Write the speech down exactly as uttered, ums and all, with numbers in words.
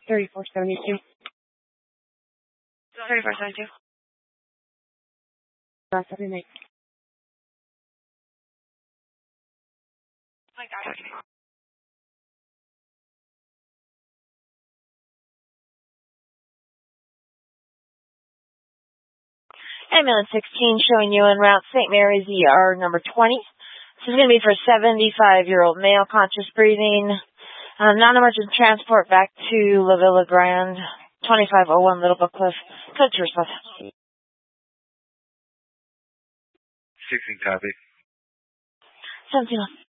thirty-four seventy-two. thirty-four seventy-two. That's what I make. I got it. Ambulance sixteen showing you en route Saint Mary's E R number twenty. This is going to be for a seventy-five-year-old male, conscious breathing, um, non-emergent transport back to La Villa Grande, twenty-five oh one Little Book Cliff. Code to response. sixteen copy. seventeen.